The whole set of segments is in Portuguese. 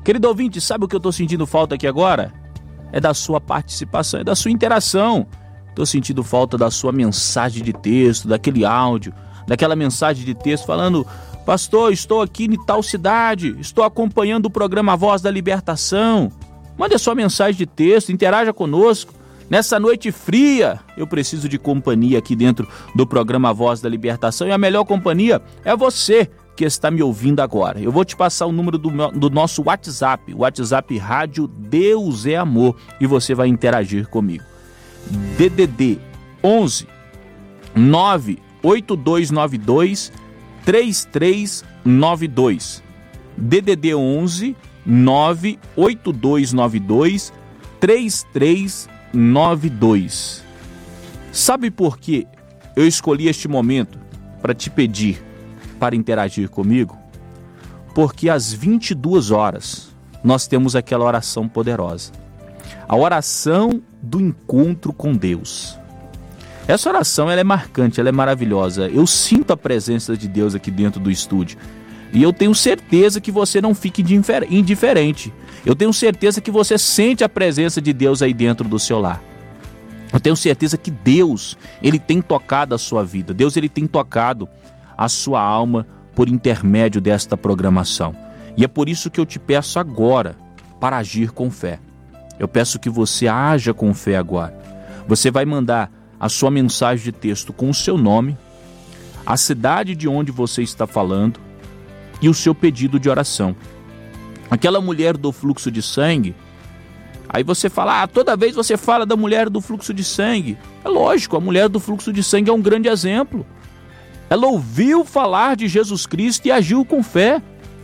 Querido ouvinte, sabe o que eu estou sentindo falta aqui agora? É da sua participação, é da sua interação. Estou sentindo falta da sua mensagem de texto, daquele áudio, daquela mensagem de texto falando: pastor, estou aqui em tal cidade, estou acompanhando o programa Voz da Libertação. Mande a sua mensagem de texto, interaja conosco. Nessa noite fria, eu preciso de companhia aqui dentro do programa Voz da Libertação, e a melhor companhia é você que está me ouvindo agora. Eu vou te passar o número do nosso WhatsApp, o WhatsApp Rádio Deus é Amor, e você vai interagir comigo. DDD 11 98292 3392. DDD 11 98292 3392. Sabe por que eu escolhi este momento para te pedir para interagir comigo? Porque às 22 horas nós temos aquela oração poderosa, a oração do encontro com Deus. Essa oração, ela é marcante, ela é maravilhosa. Eu sinto a presença de Deus aqui dentro do estúdio. E eu tenho certeza que você não fique indiferente. Eu tenho certeza que você sente a presença de Deus aí dentro do seu lar. Eu tenho certeza que Deus, Ele tem tocado a sua vida. Deus, Ele tem tocado a sua alma por intermédio desta programação. E é por isso que eu te peço agora para agir com fé. Eu peço que você haja com fé agora. Você vai mandar a sua mensagem de texto com o seu nome, a cidade de onde você está falando e o seu pedido de oração. Aquela mulher do fluxo de sangue, aí você fala: toda vez você fala da mulher do fluxo de sangue. É lógico, a mulher do fluxo de sangue é um grande exemplo. Ela ouviu falar de Jesus Cristo e agiu com fé.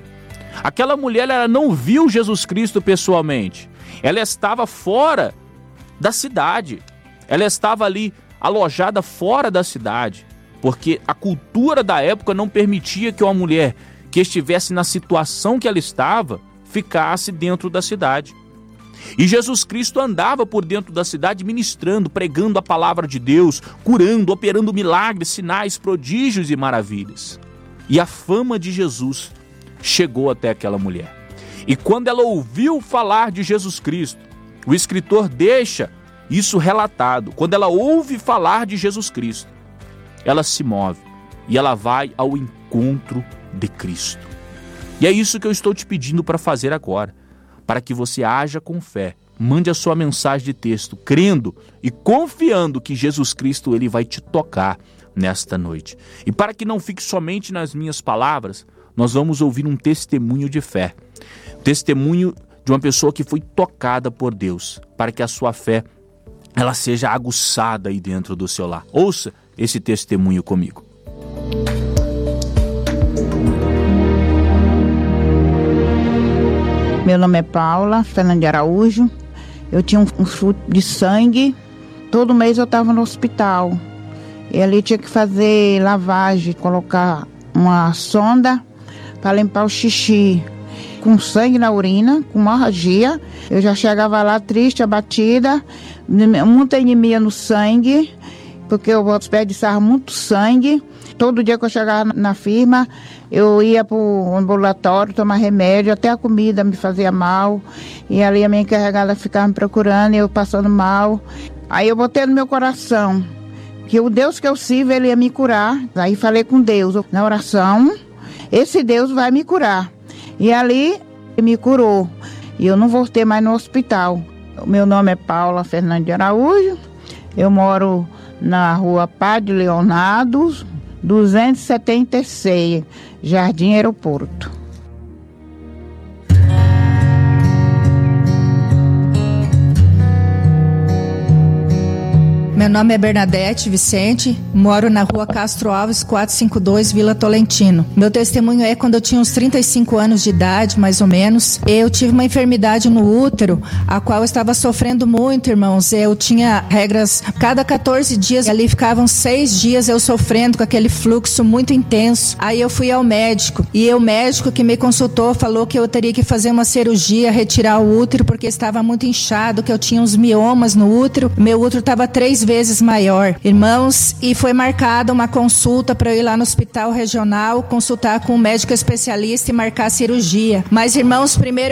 Aquela mulher, ela não viu Jesus Cristo pessoalmente. Ela estava fora da cidade. Ela estava ali alojada fora da cidade, porque a cultura da época não permitia que uma mulher que estivesse na situação que ela estava ficasse dentro da cidade. E Jesus Cristo andava por dentro da cidade ministrando, pregando a palavra de Deus, curando, operando milagres, sinais, prodígios e maravilhas. E a fama de Jesus chegou até aquela mulher. E quando ela ouviu falar de Jesus Cristo, o escritor deixa isso relatado. Quando ela ouve falar de Jesus Cristo, ela se move e ela vai ao encontro de Cristo. E é isso que eu estou te pedindo para fazer agora, para que você haja com fé. Mande a sua mensagem de texto, crendo e confiando que Jesus Cristo, Ele vai te tocar nesta noite. E para que não fique somente nas minhas palavras, nós vamos ouvir um testemunho de fé. Testemunho de uma pessoa que foi tocada por Deus, para que a sua fé ela seja aguçada aí dentro do seu lar. Ouça esse testemunho comigo. Meu nome é Paula Fernandes de Araújo. Eu tinha um fluxo de sangue. Todo mês eu estava no hospital. E ali tinha que fazer lavagem, colocar uma sonda para limpar o xixi. Com sangue na urina, com hemorragia. Eu já chegava lá triste, abatida, muita anemia no sangue, porque eu desperdiçava muito sangue. Todo dia que eu chegava na firma, eu ia para o ambulatório tomar remédio, até a comida me fazia mal. E ali a minha encarregada ficava me procurando e eu passando mal. Aí eu botei no meu coração que o Deus que eu sirvo, Ele ia me curar. Aí falei com Deus, na oração, esse Deus vai me curar. E ali me curou. E eu não voltei mais no hospital. O meu nome é Paula Fernandes de Araújo. Eu moro na rua Padre Leonardo, 276, Jardim Aeroporto. Meu nome é Bernadette Vicente, moro na rua Castro Alves 452, Vila Tolentino. Meu testemunho é quando eu tinha uns 35 anos de idade, mais ou menos. Eu tive uma enfermidade no útero, a qual eu estava sofrendo muito, irmãos. Eu tinha regras, cada 14 dias, ali ficavam 6 dias eu sofrendo com aquele fluxo muito intenso. Aí eu fui ao médico, e o médico que me consultou falou que eu teria que fazer uma cirurgia, retirar o útero, porque estava muito inchado, que eu tinha uns miomas no útero. Meu útero estava 3 vezes maior, irmãos, e foi marcada uma consulta para eu ir lá no hospital regional, consultar com um médico especialista e marcar a cirurgia. Mas, irmãos, primeiro